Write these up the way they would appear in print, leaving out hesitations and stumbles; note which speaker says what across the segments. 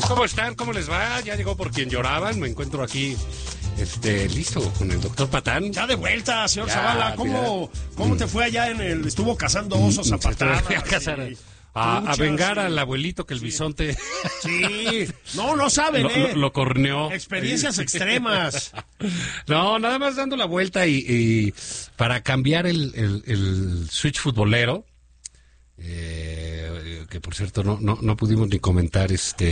Speaker 1: ¿cómo están? ¿Cómo les va? Ya llegó por quien lloraban. Me encuentro aquí, listo, con el doctor Patán.
Speaker 2: Ya de vuelta, señor Zavala. ¿Cómo te fue allá estuvo cazando osos a patadas?
Speaker 1: A vengar al abuelito que el bisonte...
Speaker 2: Sí, no saben,
Speaker 1: lo corneó.
Speaker 2: Experiencias extremas.
Speaker 1: No, nada más dando la vuelta y para cambiar el switch futbolero, que por cierto no pudimos ni comentar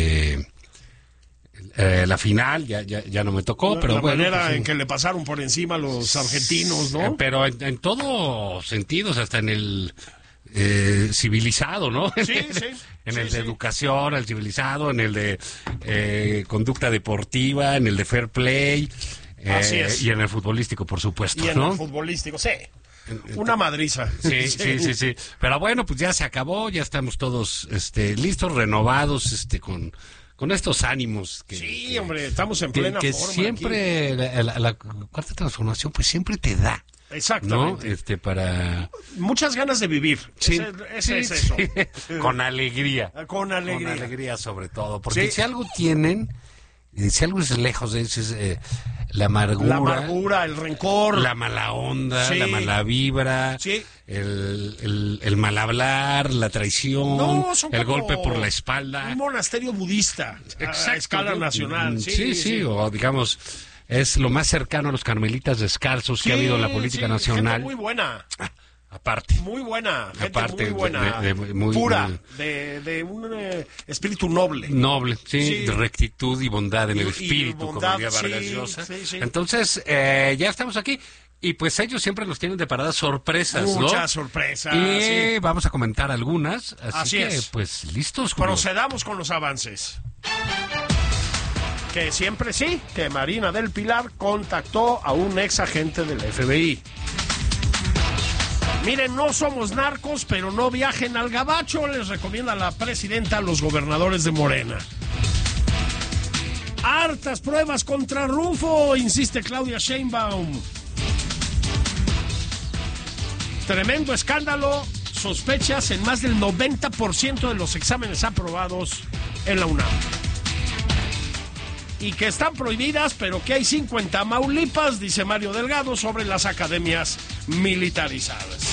Speaker 1: la final, ya no me tocó, pero
Speaker 2: la
Speaker 1: bueno.
Speaker 2: La manera
Speaker 1: pues,
Speaker 2: en que le pasaron por encima a los argentinos, ¿no?
Speaker 1: Pero en todos sentidos, hasta en el... civilizado, ¿no?
Speaker 2: Sí.
Speaker 1: En el de educación, el civilizado, en el de conducta deportiva, en el de fair play.
Speaker 2: Así es.
Speaker 1: Y en el futbolístico, por supuesto,
Speaker 2: y en
Speaker 1: ¿no?
Speaker 2: el futbolístico, sí. Una madriza.
Speaker 1: Sí. Pero bueno, pues ya se acabó, ya estamos todos listos, renovados, con estos ánimos que
Speaker 2: hombre, estamos en plena
Speaker 1: que
Speaker 2: forma.
Speaker 1: Siempre la cuarta transformación, pues siempre te da.
Speaker 2: Exactamente.
Speaker 1: ¿No? Para...
Speaker 2: Muchas ganas de vivir.
Speaker 1: Sí,
Speaker 2: es eso.
Speaker 1: Con alegría.
Speaker 2: Con alegría.
Speaker 1: Con alegría sobre todo. Porque si algo tienen, si algo es lejos de eso, es la amargura.
Speaker 2: La amargura, el rencor.
Speaker 1: La mala onda, la mala vibra.
Speaker 2: Sí.
Speaker 1: El mal hablar, la traición, el golpe por la espalda.
Speaker 2: Un monasterio budista. A escala nacional.
Speaker 1: Sí. O digamos... Es lo más cercano a los carmelitas descalzos que ha habido en la política nacional.
Speaker 2: Gente muy buena.
Speaker 1: Aparte.
Speaker 2: Muy buena. Gente
Speaker 1: aparte,
Speaker 2: muy buena. Pura. De un espíritu noble.
Speaker 1: Noble, sí. De rectitud y bondad en el espíritu,
Speaker 2: bondad,
Speaker 1: como diría Vargas Llosa.
Speaker 2: Sí.
Speaker 1: Entonces, ya estamos aquí. Y pues ellos siempre nos tienen de paradas sorpresas, ¿no?
Speaker 2: Muchas sorpresas.
Speaker 1: Y vamos a comentar algunas. Así que,
Speaker 2: es.
Speaker 1: pues, listos. Julio.
Speaker 2: Procedamos con los avances. Que siempre que Marina del Pilar contactó a un ex agente del FBI. Miren, no somos narcos, pero no viajen al gabacho, les recomienda la presidenta a los gobernadores de Morena. Hartas pruebas contra Rufo, insiste Claudia Sheinbaum. Tremendo escándalo, sospechas en más del 90% de los exámenes aprobados en la UNAM. Y que están prohibidas, pero que hay 5 en Tamaulipas, dice Mario Delgado, sobre las academias militarizadas.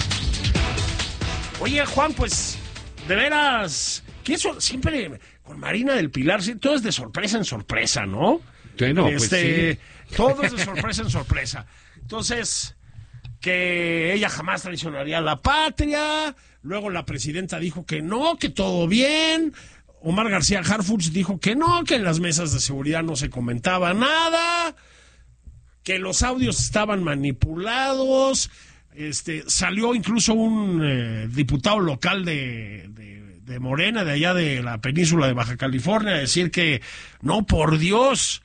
Speaker 2: Oye, Juan, pues, de veras, que eso siempre con Marina del Pilar, todo es de sorpresa en sorpresa, ¿no?
Speaker 1: Bueno, pues sí.
Speaker 2: Todo es de sorpresa en sorpresa. Entonces, que ella jamás traicionaría a la patria, luego la presidenta dijo que no, que todo bien... Omar García Harfuch dijo que no, que en las mesas de seguridad no se comentaba nada, que los audios estaban manipulados, salió incluso un diputado local de Morena, de allá de la península de Baja California, a decir que no, por Dios,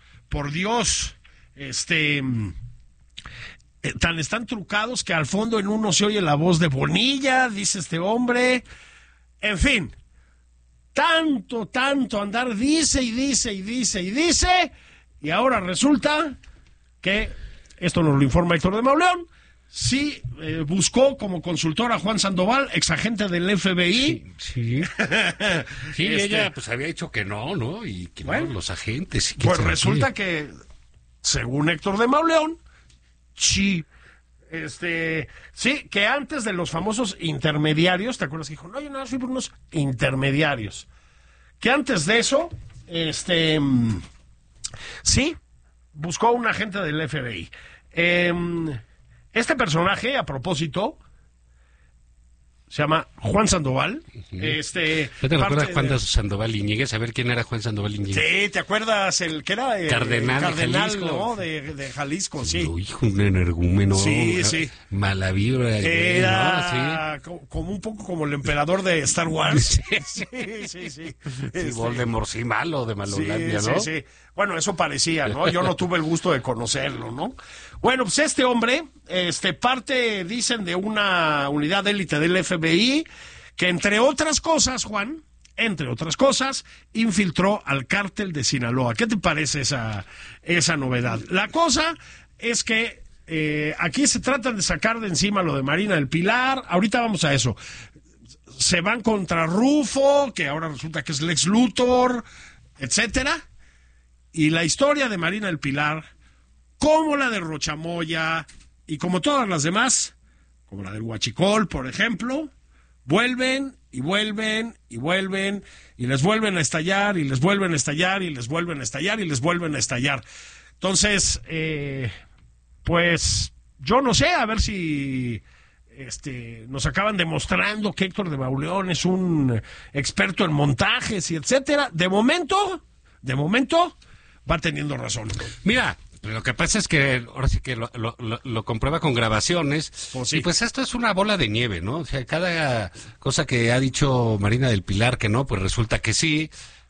Speaker 2: tan están trucados que al fondo en uno se oye la voz de Bonilla, dice este hombre, en fin. Tanto andar, dice, y ahora resulta que, esto nos lo informa Héctor de Mauleón, sí buscó como consultor a Juan Sandoval, exagente del FBI.
Speaker 1: Sí, ella pues había dicho que no, y que bueno, no, los agentes.
Speaker 2: Pues resulta que, según Héctor de Mauleón, sí, que antes de los famosos intermediarios, ¿te acuerdas que dijo? No, yo no fui por unos intermediarios. Que antes de eso, sí, buscó un agente del FBI. Este personaje, a propósito, se llama Juan Sandoval.
Speaker 1: ¿No te recuerdas Juan Sandoval Iñiguez? A ver quién era Juan Sandoval Iñiguez.
Speaker 2: Sí, ¿te acuerdas el que era?
Speaker 1: Cardenal de Jalisco.
Speaker 2: ¿No? De Jalisco, sí.
Speaker 1: Su hijo, un energúmeno.
Speaker 2: Sí.
Speaker 1: Mala vibra.
Speaker 2: Era como un poco como el emperador de Star Wars. Sí.
Speaker 1: Sí, Voldemort, sí, malo de Malolandia, ¿no?
Speaker 2: Sí. Bueno, eso parecía, ¿no? Yo no tuve el gusto de conocerlo, ¿no? Bueno, pues este hombre, parte, dicen, de una unidad élite del FBI, que entre otras cosas, Juan, infiltró al cártel de Sinaloa. ¿Qué te parece esa novedad? La cosa es que aquí se tratan de sacar de encima lo de Marina del Pilar. Ahorita vamos a eso. Se van contra Rufo, que ahora resulta que es Lex Luthor. etcétera. Y la historia de Marina del Pilar, como la de Rochamoya y como todas las demás, como la del Huachicol, por ejemplo, vuelven y vuelven y vuelven y les vuelven a estallar y les vuelven a estallar y les vuelven a estallar y les vuelven a estallar. Entonces, pues yo no sé, a ver si nos acaban demostrando que Héctor de Mauleón es un experto en montajes y etcétera. De momento va teniendo razón.
Speaker 1: Mira, lo que pasa es que ahora sí que lo comprueba con grabaciones.
Speaker 2: Oh, sí.
Speaker 1: Y pues esto es una bola de nieve, ¿no? O sea, cada cosa que ha dicho Marina del Pilar que no, pues resulta que sí.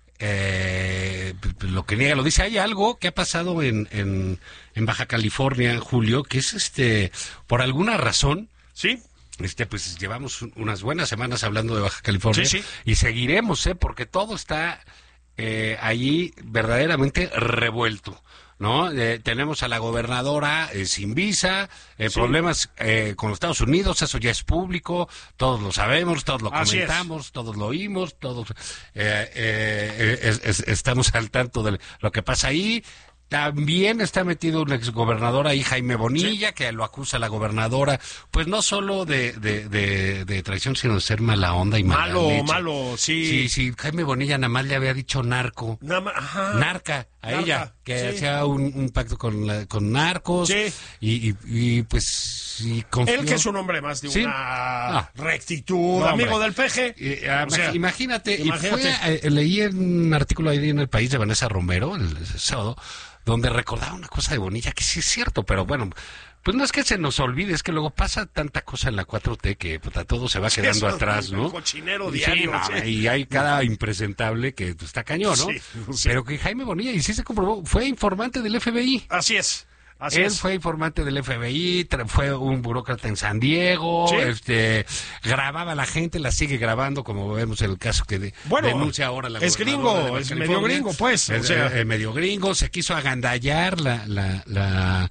Speaker 1: Lo que niega lo dice. Hay algo que ha pasado en Baja California, Julio, que es por alguna razón.
Speaker 2: Sí.
Speaker 1: Pues llevamos unas buenas semanas hablando de Baja California.
Speaker 2: Sí.
Speaker 1: Y seguiremos, porque todo está allí verdaderamente revuelto, ¿no? Tenemos a la gobernadora sin visa,
Speaker 2: Sí.
Speaker 1: problemas con los Estados Unidos, eso ya es público, todos lo sabemos, todos lo
Speaker 2: Así
Speaker 1: comentamos, todos lo oímos, todos estamos al tanto de lo que pasa ahí. También está metido un exgobernador ahí, Jaime Bonilla,
Speaker 2: Sí.
Speaker 1: que lo acusa a la gobernadora, pues no solo de traición, sino de ser mala onda y mala leche.
Speaker 2: Malo, sí.
Speaker 1: Sí, Jaime Bonilla nada más le había dicho narco.
Speaker 2: Ajá.
Speaker 1: Narca a
Speaker 2: Narca,
Speaker 1: ella, que
Speaker 2: sí.
Speaker 1: hacía un pacto con narcos.
Speaker 2: Sí.
Speaker 1: Y pues sí, confió.
Speaker 2: Él que es un hombre más de
Speaker 1: Sí.
Speaker 2: una rectitud,
Speaker 1: No,
Speaker 2: amigo
Speaker 1: hombre.
Speaker 2: del peje.
Speaker 1: O sea, imagínate.
Speaker 2: imagínate.
Speaker 1: Y leí en un artículo ahí en El País de Vanessa Romero, el sábado, donde recordaba una cosa de Bonilla, que sí es cierto, pero bueno, pues no es que se nos olvide, es que luego pasa tanta cosa en la 4T que puta, todo se va quedando
Speaker 2: Eso,
Speaker 1: atrás, ¿no?
Speaker 2: el cochinero
Speaker 1: Sí,
Speaker 2: diario.
Speaker 1: no,
Speaker 2: Sí.
Speaker 1: y hay cada impresentable que pues, está cañón, ¿no?
Speaker 2: Sí, sí.
Speaker 1: Pero que Jaime Bonilla, y sí se comprobó, fue informante del FBI.
Speaker 2: Así es.
Speaker 1: Él fue informante del FBI, fue un burócrata en San Diego,
Speaker 2: Sí.
Speaker 1: grababa a la gente, la sigue grabando, como vemos el caso que denuncia ahora la
Speaker 2: es
Speaker 1: gobernadora
Speaker 2: gringo,
Speaker 1: de Baja
Speaker 2: es
Speaker 1: California.
Speaker 2: medio gringo, pues. O sea,
Speaker 1: Medio gringo, se quiso agandallar la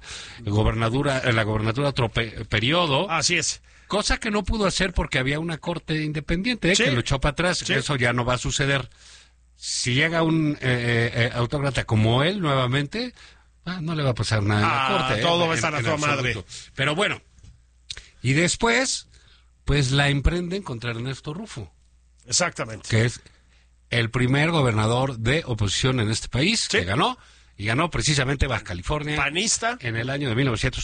Speaker 1: gobernatura otro periodo.
Speaker 2: así es.
Speaker 1: Cosa que no pudo hacer porque había una corte independiente
Speaker 2: Sí.
Speaker 1: que lo echó para atrás.
Speaker 2: Sí.
Speaker 1: Eso ya no va a suceder. Si llega un autócrata como él nuevamente, no le va a pasar nada en la corte.
Speaker 2: todo va a estar a toda madre.
Speaker 1: absoluto. Pero bueno, y después, pues la emprenden contra Ernesto Rufo,
Speaker 2: Exactamente.
Speaker 1: que es el primer gobernador de oposición en este país,
Speaker 2: Sí.
Speaker 1: que ganó, y ganó precisamente Baja California
Speaker 2: Panista.
Speaker 1: en el año de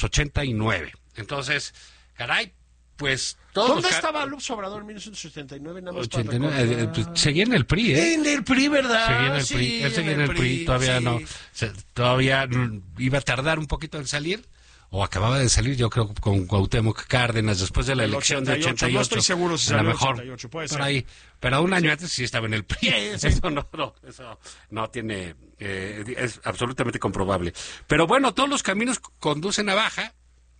Speaker 1: 1989. Entonces, caray, pues todos
Speaker 2: ¿Dónde
Speaker 1: los
Speaker 2: estaba López Obrador en 1989? Nada más
Speaker 1: 89,
Speaker 2: para recordar.
Speaker 1: seguía en el PRI, ¿eh?
Speaker 2: En el PRI, ¿verdad?
Speaker 1: Seguía en el
Speaker 2: Sí,
Speaker 1: PRI, él seguía en el PRI, todavía
Speaker 2: sí.
Speaker 1: no, todavía iba a tardar un poquito en salir, o acababa de salir, yo creo, con Cuauhtémoc Cárdenas, después de la
Speaker 2: El
Speaker 1: elección
Speaker 2: 88,
Speaker 1: de 88.
Speaker 2: no estoy seguro si
Speaker 1: a lo
Speaker 2: salió
Speaker 1: mejor,
Speaker 2: 88, puede
Speaker 1: por
Speaker 2: ser.
Speaker 1: ahí, pero un año antes sí estaba en el PRI.
Speaker 2: Sí.
Speaker 1: Eso no tiene, es absolutamente comprobable. Pero bueno, todos los caminos conducen a Baja,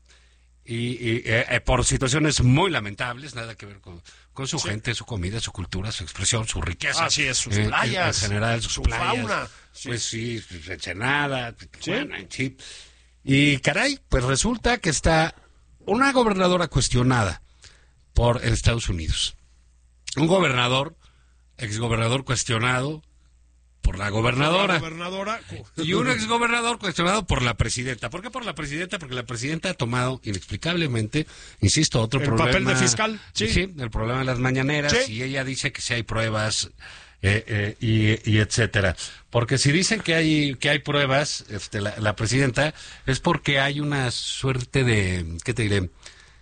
Speaker 1: y por situaciones muy lamentables, nada que ver con su gente, su comida, su cultura, su expresión, su riqueza.
Speaker 2: Así es, sus playas,
Speaker 1: en general, sus
Speaker 2: su
Speaker 1: playas,
Speaker 2: fauna. Sí.
Speaker 1: Pues sí, Ensenada,
Speaker 2: Sí.
Speaker 1: Tijuana, sí. Y caray, pues resulta que está una gobernadora cuestionada por Estados Unidos. Un exgobernador cuestionado por la gobernadora.
Speaker 2: La gobernadora.
Speaker 1: Y un exgobernador cuestionado por la presidenta. ¿Por qué por la presidenta? Porque la presidenta ha tomado inexplicablemente, insisto, otro
Speaker 2: El
Speaker 1: problema.
Speaker 2: papel de fiscal, sí.
Speaker 1: El problema de las mañaneras.
Speaker 2: Sí.
Speaker 1: Y ella dice que sí hay pruebas y etcétera. Porque si dicen que hay pruebas, la presidenta, es porque hay una suerte de, ¿qué te diré?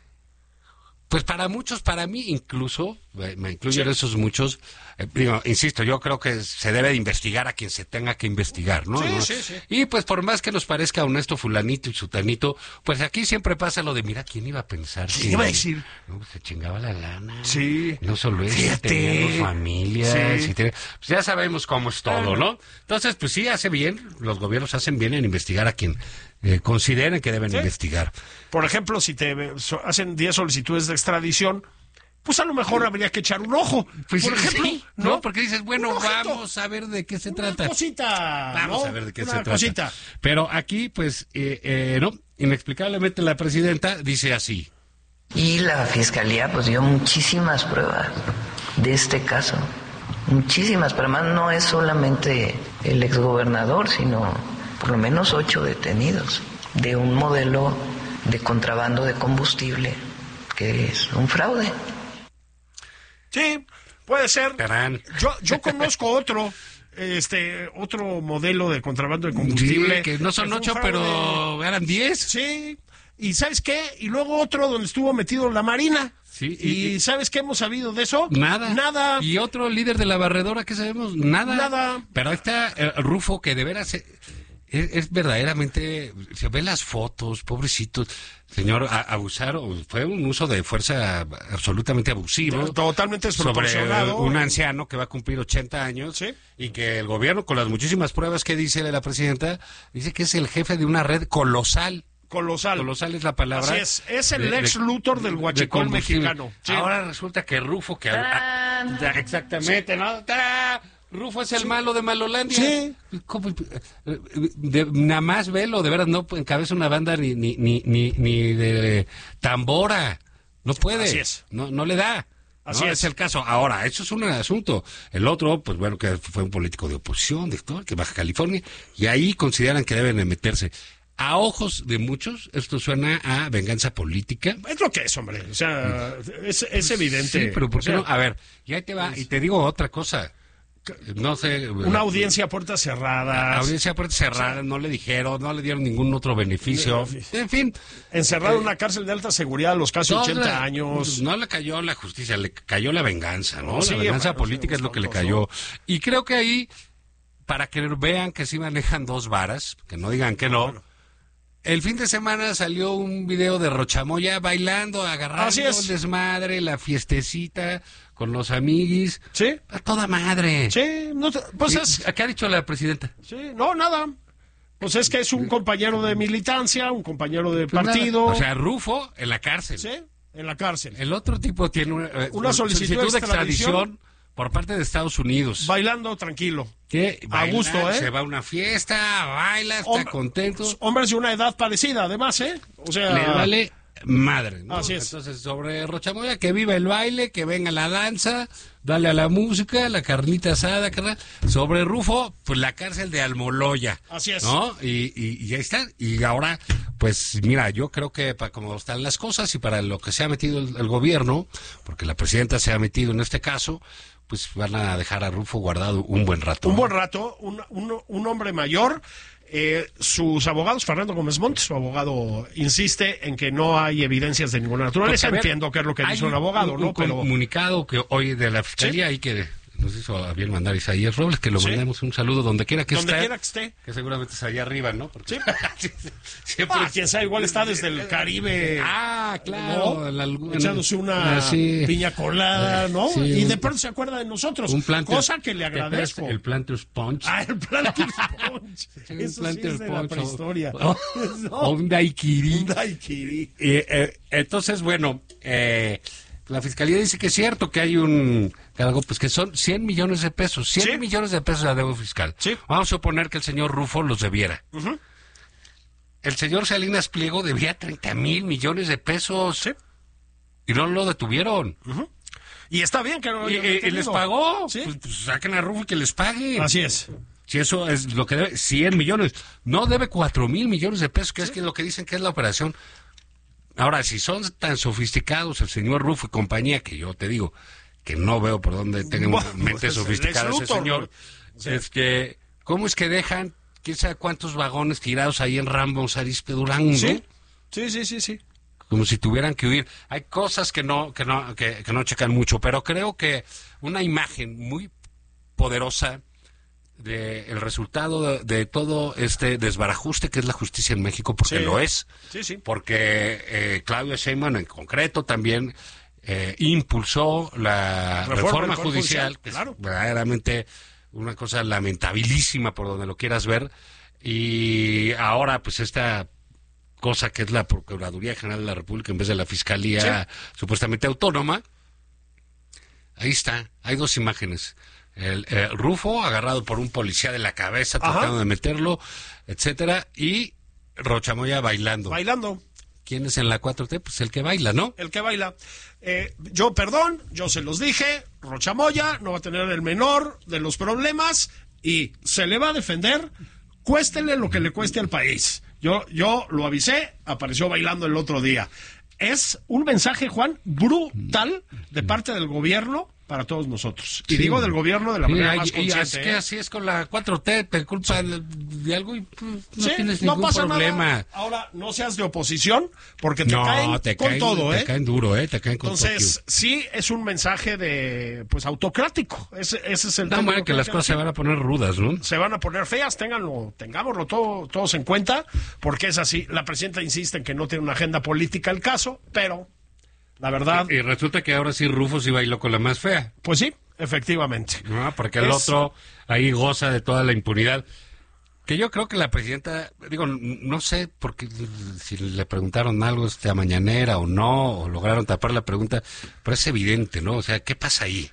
Speaker 1: Pues para muchos, para mí incluso, me incluyen
Speaker 2: Sí.
Speaker 1: esos muchos, insisto, yo creo que se debe de investigar a quien se tenga que investigar, ¿no?
Speaker 2: Sí,
Speaker 1: ¿no?
Speaker 2: sí.
Speaker 1: Y pues por más que nos parezca honesto fulanito y sutanito, pues aquí siempre pasa lo de, mira, ¿quién iba a pensar?
Speaker 2: ¿Quién iba a decir?
Speaker 1: No, pues se chingaba la lana.
Speaker 2: Sí.
Speaker 1: No solo eso,
Speaker 2: Fíjate.
Speaker 1: teníamos familias.
Speaker 2: Sí.
Speaker 1: Pues ya sabemos cómo es todo, ¿no? Entonces, pues sí, los gobiernos hacen bien en investigar a quien consideren que deben
Speaker 2: Sí.
Speaker 1: investigar.
Speaker 2: Por ejemplo, si te hacen 10 solicitudes de extradición, pues a lo mejor habría que echar un ojo.
Speaker 1: Pues
Speaker 2: por ejemplo,
Speaker 1: sí, ¿no? Porque dices, bueno,
Speaker 2: Un ojito.
Speaker 1: vamos a ver de qué se
Speaker 2: Una
Speaker 1: trata.
Speaker 2: cosita.
Speaker 1: Vamos
Speaker 2: ¿no?
Speaker 1: a ver de qué
Speaker 2: Una
Speaker 1: se trata.
Speaker 2: cosita.
Speaker 1: Pero aquí, pues, no, inexplicablemente la presidenta dice así.
Speaker 3: Y la fiscalía pues dio muchísimas pruebas de este caso. muchísimas, pero además no es solamente el exgobernador, sino por lo menos 8 detenidos de un modelo de contrabando de combustible que es un fraude.
Speaker 2: Sí, puede ser.
Speaker 1: Tarán.
Speaker 2: Yo conozco otro modelo de contrabando de combustible.
Speaker 1: Sí, que no son
Speaker 2: fue un
Speaker 1: 8,
Speaker 2: fraude.
Speaker 1: pero eran 10.
Speaker 2: Sí, y ¿sabes qué? Y luego otro donde estuvo metido la Marina.
Speaker 1: Sí,
Speaker 2: ¿Y sabes qué hemos sabido de eso?
Speaker 1: Nada.
Speaker 2: Nada.
Speaker 1: ¿Y otro líder de la barredora, qué sabemos? Nada.
Speaker 2: Nada.
Speaker 1: Pero ahí está Rufo, que de veras es verdaderamente, se ve las fotos, pobrecitos. Señor, abusaron, fue un uso de fuerza absolutamente abusivo.
Speaker 2: Totalmente
Speaker 1: Sobre
Speaker 2: desproporcionado.
Speaker 1: un anciano que va a cumplir 80 años.
Speaker 2: Sí.
Speaker 1: Y que el gobierno, con las muchísimas pruebas que dice la presidenta, dice que es el jefe de una red colosal.
Speaker 2: Colosal.
Speaker 1: Colosal es la palabra.
Speaker 2: Así es el Lex Luthor del huachicol
Speaker 1: combustible.
Speaker 2: mexicano. Sí.
Speaker 1: Ahora resulta que Rufo, que exactamente, ¿no? ¡Tarán! Rufo es el malo de Malolandia.
Speaker 2: Sí.
Speaker 1: ¿Cómo? Nada más velo, de veras, no encabeza una banda ni de tambora. No puede.
Speaker 2: Así es.
Speaker 1: No le da.
Speaker 2: Así
Speaker 1: No,
Speaker 2: es.
Speaker 1: es el caso. Ahora, eso es un asunto. El otro, pues bueno, que fue un político de oposición, que Baja California, y ahí consideran que deben de meterse. A ojos de muchos, esto suena a venganza política.
Speaker 2: Es lo que es, hombre. O sea, es evidente.
Speaker 1: Sí, pero ¿por qué
Speaker 2: O sea,
Speaker 1: no? A ver, y ahí te va, y te digo otra cosa. No sé.
Speaker 2: una audiencia a puertas cerradas.
Speaker 1: Audiencia a puertas cerradas, no le dijeron, no le dieron ningún otro beneficio. En fin.
Speaker 2: Encerrado en una cárcel de alta seguridad a los casi 80 años.
Speaker 1: No le cayó la justicia, le cayó la venganza, ¿no?
Speaker 2: Sí,
Speaker 1: La venganza
Speaker 2: bueno,
Speaker 1: política
Speaker 2: sí,
Speaker 1: es lo que le
Speaker 2: tontos,
Speaker 1: cayó.
Speaker 2: ¿no?
Speaker 1: Y creo que ahí, para que vean que sí manejan dos varas, que no digan que no. El fin de semana salió un video de Rochamoya bailando, agarrando
Speaker 2: Así es.
Speaker 1: el desmadre, la fiestecita con los amiguis.
Speaker 2: Sí.
Speaker 1: A toda madre.
Speaker 2: Sí, pues es.
Speaker 1: ¿Qué ha dicho la presidenta?
Speaker 2: Sí, no, nada. Pues es que es un compañero de militancia, un compañero de
Speaker 1: Pues
Speaker 2: partido.
Speaker 1: nada. O sea, Rufo en la cárcel.
Speaker 2: Sí, en la cárcel.
Speaker 1: El otro tipo tiene
Speaker 2: Una solicitud de
Speaker 1: extradición por parte de Estados Unidos.
Speaker 2: Bailando tranquilo.
Speaker 1: Que
Speaker 2: A
Speaker 1: baila,
Speaker 2: gusto, ¿eh?
Speaker 1: Se va a una fiesta, baila, está contento.
Speaker 2: Hombres de una edad parecida, además, ¿eh? O sea.
Speaker 1: Le vale madre, ¿no?
Speaker 2: Así es.
Speaker 1: Entonces, sobre Rochamoya, que viva el baile, que venga la danza, dale a la música, la carnita asada, carnal. Sobre Rufo, pues la cárcel de Almoloya.
Speaker 2: Así es.
Speaker 1: ¿No? Y ahí está. Y ahora, pues mira, yo creo que para cómo están las cosas y para lo que se ha metido el gobierno, porque la presidenta se ha metido en este caso, pues van a dejar a Rufo guardado un buen rato.
Speaker 2: Un
Speaker 1: ¿no?
Speaker 2: buen rato, un hombre mayor. Sus abogados, Fernando Gómez Montt, su abogado, insiste en que no hay evidencias de ninguna naturaleza.
Speaker 1: Porque, a ver,
Speaker 2: entiendo que es lo que
Speaker 1: hay
Speaker 2: dice un abogado, ¿no?
Speaker 1: Un comunicado que hoy de la Fiscalía hay que nos hizo a bien mandar Isaías Robles, que lo
Speaker 2: Sí.
Speaker 1: mandemos un saludo donde quiera que
Speaker 2: Donde
Speaker 1: esté.
Speaker 2: quiera que esté.
Speaker 1: Que seguramente es allá arriba, ¿no? Porque
Speaker 2: Sí.
Speaker 1: siempre...
Speaker 2: Quién sabe, igual está desde el Caribe.
Speaker 1: Ah, claro.
Speaker 2: ¿no? Echándose una piña colada, ¿no?
Speaker 1: Sí,
Speaker 2: y de pronto se acuerda de nosotros.
Speaker 1: un planter,
Speaker 2: cosa que le agradezco.
Speaker 1: El Planter's Punch.
Speaker 2: Ah, el Planter Punch.
Speaker 1: Un
Speaker 2: Eso sí
Speaker 1: Planter
Speaker 2: es de la
Speaker 1: Punch,
Speaker 2: prehistoria.
Speaker 1: O un daiquiri.
Speaker 2: Un daiquiri.
Speaker 1: Entonces, bueno, la Fiscalía dice que es cierto que hay algo, pues que son 100 millones de pesos. 100
Speaker 2: Sí.
Speaker 1: millones de pesos de deuda fiscal.
Speaker 2: Sí.
Speaker 1: Vamos a suponer que el señor Rufo los debiera.
Speaker 2: Ujú.
Speaker 1: El señor Salinas Pliego debía 30,000 millones de pesos.
Speaker 2: Sí.
Speaker 1: Y no lo detuvieron.
Speaker 2: Y está bien que no.
Speaker 1: Y les pagó.
Speaker 2: Sí.
Speaker 1: Pues saquen a Rufo y que les pague.
Speaker 2: Así es.
Speaker 1: Si eso es lo que debe, 100 millones. No debe 4,000 millones de pesos, que es lo que dicen que es la operación. Ahora, si son tan sofisticados el señor Rufo y compañía, que yo te digo que no veo por dónde tengan
Speaker 2: Bueno,
Speaker 1: mente
Speaker 2: pues,
Speaker 1: sofisticada
Speaker 2: Lex
Speaker 1: ese
Speaker 2: Luthor,
Speaker 1: señor,
Speaker 2: ¿no? Sí.
Speaker 1: es que, ¿cómo es que dejan quién sabe cuántos vagones tirados ahí en Ramos, Arizpe, Durango?
Speaker 2: Sí. Sí.
Speaker 1: Como si tuvieran que huir. Hay cosas que no checan mucho, pero creo que una imagen muy poderosa del resultado de todo este desbarajuste que es la justicia en México, porque
Speaker 2: Sí.
Speaker 1: lo es,
Speaker 2: Sí.
Speaker 1: porque Claudia Sheinbaum en concreto también impulsó la reforma judicial, que
Speaker 2: claro.
Speaker 1: es verdaderamente una cosa lamentabilísima por donde lo quieras ver, y ahora pues esta cosa que es la Procuraduría General de la República en vez de la Fiscalía supuestamente autónoma. Ahí está, hay dos imágenes. El Rufo agarrado por un policía de la cabeza tratando de meterlo, etcétera, y Rochamoya bailando. ¿quién es en la 4T? Pues el que baila, ¿no?
Speaker 2: El que baila. Yo se los dije, Rocha Moya no va a tener el menor de los problemas y se le va a defender, cuéstele lo que le cueste al país. Yo lo avisé, apareció bailando el otro día. Es un mensaje, Juan, brutal de parte del gobierno para todos nosotros. Y digo del gobierno de la manera más consciente.
Speaker 1: Es que así es con la 4T, te culpa de algo y no tienes ningún
Speaker 2: pasa
Speaker 1: problema.
Speaker 2: Nada. Ahora, no seas de oposición, porque te caen todo,
Speaker 1: Te caen duro, te caen con todo.
Speaker 2: Entonces, sí, es un mensaje de, pues, autocrático. Ese es el tema.
Speaker 1: No, que las cosas se van a poner rudas, ¿no?
Speaker 2: Se van a poner feas, tengámoslo todos en cuenta, porque es así. La presidenta insiste en que no tiene una agenda política el caso, pero la verdad...
Speaker 1: Y resulta que ahora sí Rufo sí bailó con la más fea.
Speaker 2: Pues sí, efectivamente.
Speaker 1: No, porque el otro ahí goza de toda la impunidad. Que yo creo que la presidenta, no sé porque si le preguntaron algo a mañanera o no, o lograron tapar la pregunta, pero es evidente, ¿no? O sea, ¿qué pasa ahí?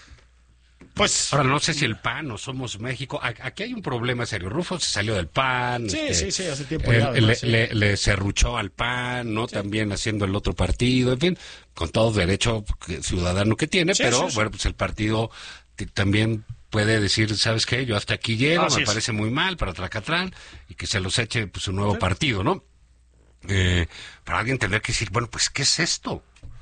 Speaker 2: Pues
Speaker 1: ahora no sé si el PAN o Somos México. Aquí hay un problema serio. Rufo se salió del PAN.
Speaker 2: Sí, hace tiempo ya.
Speaker 1: Le serruchó al PAN, ¿no? Sí. También haciendo el otro partido, en fin, con todo derecho ciudadano que tiene, pero bueno, pues el partido también puede decir, ¿sabes qué? Yo hasta aquí llego, me parece muy mal para Tracatrán, y que se los eche pues un nuevo partido, ¿no? Para alguien tendría que decir, bueno, pues, ¿qué es esto?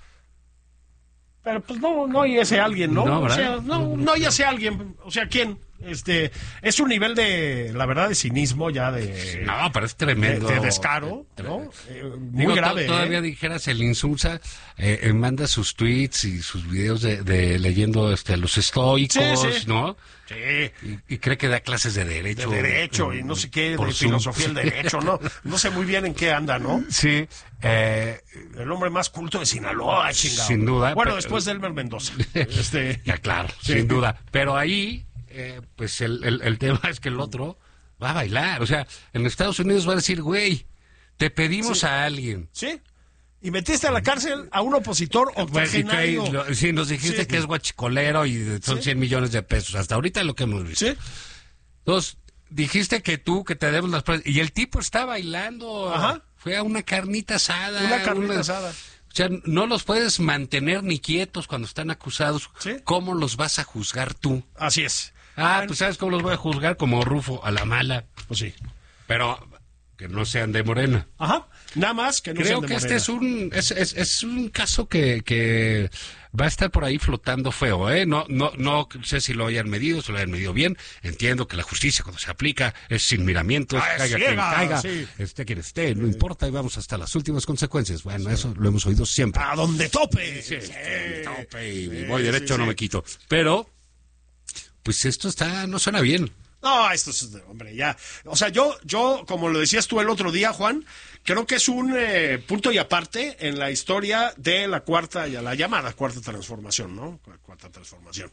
Speaker 2: Pero pues no hay ese alguien, ¿no?
Speaker 1: No,
Speaker 2: o sea, no hay ese alguien. O sea, ¿quién? Es un nivel de, la verdad, de cinismo ya de...
Speaker 1: No, pero es tremendo.
Speaker 2: De descaro, ¿no? Muy grave.
Speaker 1: Todavía dijeras, el Insulza manda sus tweets y sus videos de leyendo los estoicos, ¿no?
Speaker 2: Sí.
Speaker 1: Y cree que da clases de derecho.
Speaker 2: De derecho y no sé qué, de filosofía del derecho, ¿no? No sé muy bien en qué anda, ¿no?
Speaker 1: Sí.
Speaker 2: El hombre más culto de Sinaloa, chingado.
Speaker 1: Sin duda.
Speaker 2: Bueno, después de Elmer Mendoza.
Speaker 1: Ya, claro, sin duda. Pero ahí, pues el tema es que el otro va a bailar. O sea, en Estados Unidos va a decir, güey, te pedimos a alguien.
Speaker 2: Sí. Y metiste a la cárcel a un opositor octogenario.
Speaker 1: Sí, nos dijiste que es guachicolero y son 100 millones de pesos. Hasta ahorita es lo que hemos visto.
Speaker 2: Sí.
Speaker 1: Entonces, dijiste que te demos las pruebas. Y el tipo está bailando.
Speaker 2: Ajá.
Speaker 1: Fue a una carnita asada.
Speaker 2: Una carnita asada.
Speaker 1: O sea, no los puedes mantener ni quietos cuando están acusados.
Speaker 2: ¿Sí?
Speaker 1: ¿Cómo los vas a juzgar tú?
Speaker 2: Así es.
Speaker 1: Pues ¿sabes cómo los voy a juzgar? Como Rufo, a la mala.
Speaker 2: Pues sí.
Speaker 1: Pero que no sean de Morena.
Speaker 2: Ajá. Nada más que no sean de Morena.
Speaker 1: Creo que este es un caso que va a estar por ahí flotando feo, ¿eh? No sé si lo hayan medido, si lo hayan medido bien. Entiendo que la justicia cuando se aplica es sin miramientos, caiga quien caiga, esté quien esté, no importa y vamos hasta las últimas consecuencias. Bueno, eso lo hemos oído siempre.
Speaker 2: A donde tope.
Speaker 1: Sí, tope y voy derecho, no me quito. Pero, pues esto no suena bien.
Speaker 2: No, esto es, hombre, ya. O sea, yo, como lo decías tú el otro día, Juan, creo que es un punto y aparte en la historia de la llamada cuarta transformación, ¿no? Cuarta transformación.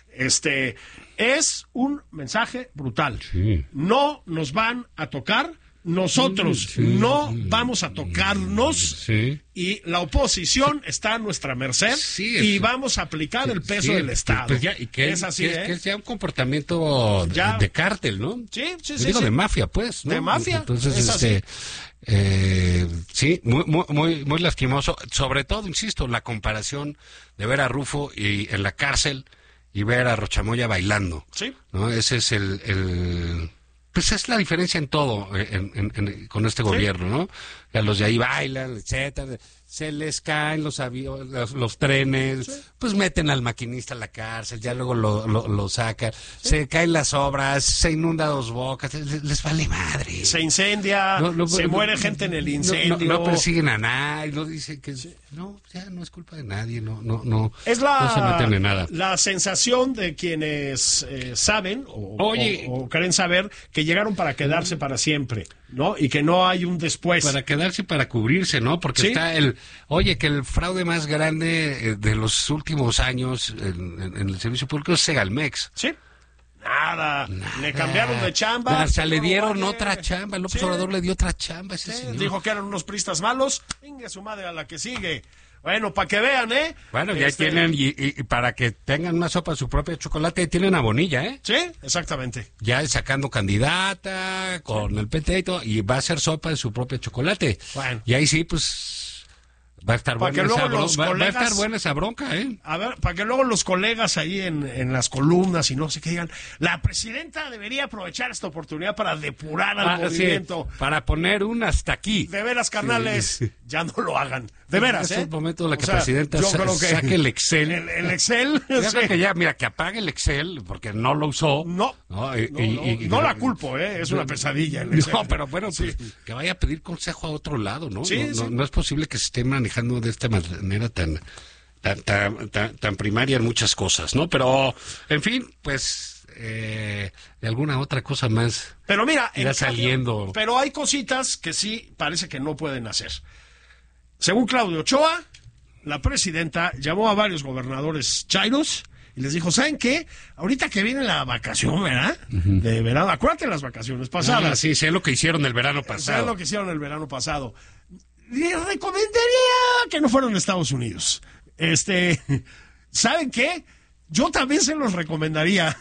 Speaker 2: Es un mensaje brutal. Sí. No nos van a tocar. Nosotros no vamos a tocarnos y la oposición está a nuestra merced y vamos a aplicar el peso del Estado.
Speaker 1: Pues ya, y que es así, que es ya un comportamiento de cártel, ¿no?
Speaker 2: Sí.
Speaker 1: De mafia, pues, ¿no?
Speaker 2: De mafia.
Speaker 1: Entonces, sí, muy lastimoso. Sobre todo, insisto, la comparación de ver a Rufo en la cárcel y ver a Rocha Moya bailando.
Speaker 2: Sí.
Speaker 1: ¿No? Ese es pues es la diferencia en todo con este gobierno, ¿no? Ya los de ahí bailan, etcétera, se les caen los aviones, los trenes, pues meten al maquinista a la cárcel, ya luego lo sacan, se caen las obras, se inunda Dos Bocas, les vale madre.
Speaker 2: Se incendia, se muere gente en el incendio.
Speaker 1: No persiguen a nadie, no dicen que... No, ya no es culpa de nadie, no
Speaker 2: es
Speaker 1: no se meten en nada.
Speaker 2: La sensación de quienes saben o creen saber que llegaron para quedarse para siempre, ¿no? Y que no hay un después.
Speaker 1: Para quedarse y para cubrirse, ¿no? Porque está que el fraude más grande de los últimos años en el servicio público es Segalmex.
Speaker 2: Sí. Nada. Le cambiaron de chamba.
Speaker 1: O sea, le dieron otra chamba. López Obrador le dio otra chamba a ese señor.
Speaker 2: Dijo que eran unos pristas malos. Venga su madre a la que sigue. Bueno, para que vean, ¿eh?
Speaker 1: Bueno, ya tienen, y para que tengan una sopa de su propio chocolate, tienen a Bonilla, ¿eh?
Speaker 2: Sí, exactamente.
Speaker 1: Ya sacando candidata con el PT y todo, y va a hacer sopa de su propio chocolate.
Speaker 2: Bueno.
Speaker 1: Y ahí sí, pues, va a estar buena esa bronca. Va a estar buena esa bronca, ¿eh?
Speaker 2: A ver, para que luego los colegas ahí en las columnas y no sé qué digan, la presidenta debería aprovechar esta oportunidad para depurar al movimiento.
Speaker 1: Sí, para poner un hasta aquí.
Speaker 2: De veras, carnales, ya no lo hagan. De veras,
Speaker 1: Es un momento en la que la presidenta saque el Excel.
Speaker 2: El Excel.
Speaker 1: Yo creo que ya, mira, que apague el Excel, porque no lo usó.
Speaker 2: No la culpo, es una pesadilla el Excel.
Speaker 1: No, pero bueno, pues, que vaya a pedir consejo a otro lado, ¿no?
Speaker 2: Sí,
Speaker 1: no es posible que se esté manejando de esta manera tan primaria en muchas cosas, ¿no? Pero, en fin, pues, de alguna otra cosa más.
Speaker 2: Pero mira,
Speaker 1: irá saliendo.
Speaker 2: Pero hay cositas que sí parece que no pueden hacer. Según Claudio Ochoa, la presidenta llamó a varios gobernadores chairos y les dijo, ¿saben qué? Ahorita que viene la vacación, ¿verdad? De verano, acuérdate las vacaciones pasadas.
Speaker 1: Sí, sé lo que hicieron el verano pasado.
Speaker 2: Sé lo que hicieron el verano pasado. Les recomendaría que no fueran a Estados Unidos. ¿Saben qué? Yo también se los recomendaría,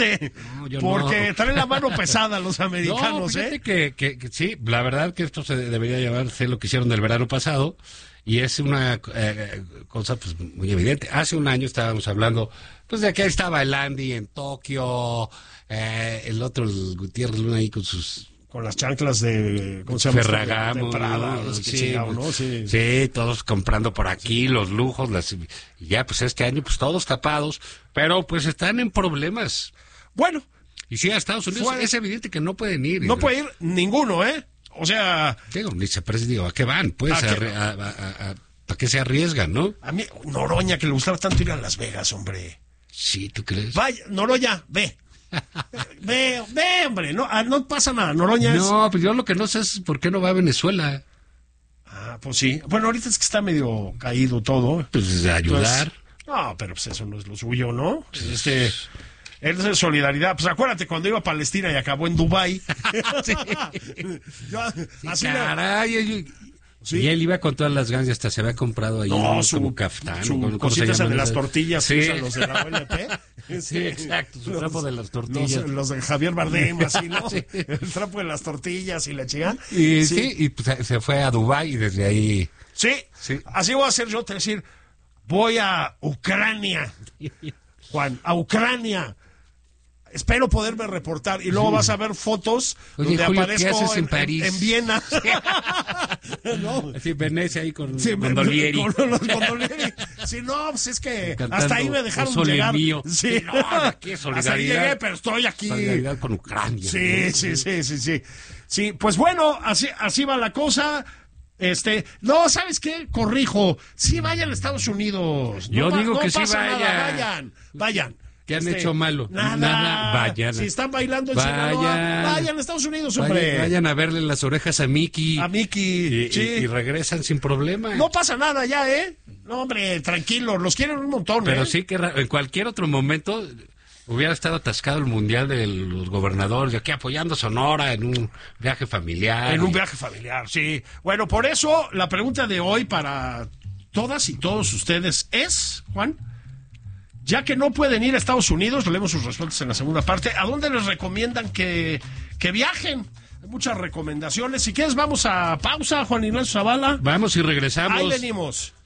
Speaker 2: porque traen la mano pesada los americanos,
Speaker 1: fíjate que sí, la verdad que esto se debería llamarse lo que hicieron del verano pasado, y es una cosa pues muy evidente. Hace un año estábamos hablando, pues de que ahí estaba el Andy en Tokio, el otro, el Gutiérrez Luna ahí
Speaker 2: con las chanclas de, ¿cómo se llama?
Speaker 1: Ferragamo,
Speaker 2: de Prada,
Speaker 1: ¿no?
Speaker 2: Sí,
Speaker 1: todos comprando por aquí, los lujos, y ya pues este año pues todos tapados, pero pues están en problemas.
Speaker 2: Bueno.
Speaker 1: Y sí, a Estados Unidos es evidente que no pueden ir.
Speaker 2: No puede ir ninguno, ¿eh? O sea...
Speaker 1: Digo, ¿a qué van? Pues ¿a qué se arriesgan, no?
Speaker 2: A mí, Noroña, que le gustaba tanto ir a Las Vegas, hombre.
Speaker 1: Sí, ¿tú crees?
Speaker 2: Vaya, Noroña, ve, hombre, no pasa nada, Noroña
Speaker 1: No, pues yo lo que no sé es por qué no va a Venezuela.
Speaker 2: Ah, pues sí. Bueno, ahorita es que está medio caído todo.
Speaker 1: Pues ayudar.
Speaker 2: Entonces, no, pero pues eso no es lo suyo, ¿no? Es de solidaridad. Pues acuérdate cuando iba a Palestina y acabó en Dubái.
Speaker 1: Sí. Sí. Y él iba con todas las ganas y hasta se había comprado ahí como caftán.
Speaker 2: Su cositas de las tortillas,
Speaker 1: sí.
Speaker 2: Los de la OLP.
Speaker 1: Sí, exacto, su trapo de las tortillas.
Speaker 2: Los de Javier Bardem, así, ¿no?
Speaker 1: Sí.
Speaker 2: El trapo de las tortillas y la chica.
Speaker 1: Y pues, se fue a Dubái y desde ahí...
Speaker 2: Sí, así voy a hacer yo, te decir, voy a Ucrania, Juan, a Ucrania. Espero poderme reportar y luego vas a ver fotos donde
Speaker 1: Julio,
Speaker 2: aparezco
Speaker 1: en París?
Speaker 2: En Viena.
Speaker 1: ¿No? Sí, Venecia ahí con Gondolieri.
Speaker 2: Con los Gondolieri. Sí, no, pues es que
Speaker 1: cantando
Speaker 2: hasta ahí me dejaron llegar.
Speaker 1: Mío.
Speaker 2: Sí,
Speaker 1: no, aquí solidaridad.
Speaker 2: Hasta ahí llegué, pero estoy aquí.
Speaker 1: Solidaridad con Ucrania.
Speaker 2: Sí. Sí, pues bueno, así va la cosa. No, ¿sabes qué? Corrijo. Sí vayan a Estados Unidos.
Speaker 1: Yo digo que sí
Speaker 2: vayan.
Speaker 1: ¿Qué han hecho malo?
Speaker 2: Nada.
Speaker 1: Vayan.
Speaker 2: Si están bailando en Sinaloa, vayan a Estados Unidos, hombre.
Speaker 1: Vayan a verle las orejas a Mickey. Y regresan sin problema.
Speaker 2: No pasa nada ya, ¿eh? No, hombre, tranquilo, los quieren un montón,
Speaker 1: Pero sí que en cualquier otro momento hubiera estado atascado el Mundial de los Gobernadores, de aquí apoyando Sonora en un viaje familiar.
Speaker 2: En un viaje familiar, sí. Bueno, por eso la pregunta de hoy para todas y todos ustedes es, Juan... Ya que no pueden ir a Estados Unidos, leemos sus respuestas en la segunda parte. ¿A dónde les recomiendan que viajen? Hay muchas recomendaciones. Si quieres, vamos a pausa, Juan Ignacio Zavala.
Speaker 1: Vamos y regresamos.
Speaker 2: Ahí venimos.